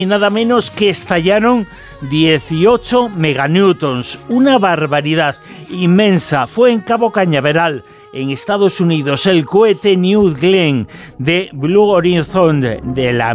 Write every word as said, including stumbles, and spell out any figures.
Y nada menos que estallaron dieciocho meganewtons, una barbaridad inmensa. Fue en Cabo Cañaveral, en Estados Unidos, el cohete New Glenn de Blue Horizon de la